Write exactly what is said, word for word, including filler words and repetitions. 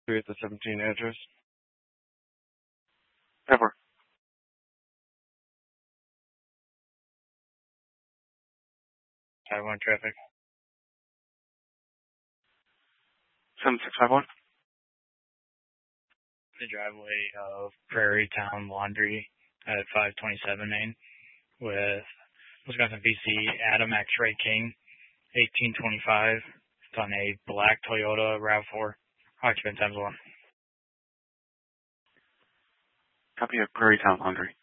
three at the seventeen address. Ever. Taiwan traffic. seven six five one. The driveway of Prairie Town Laundry at five twenty-seven Main with Wisconsin V C Adam X-Ray King, eighteen twenty-five. It's on a black Toyota RAV four. Occupant times one. Copy of Prairie Town Laundry.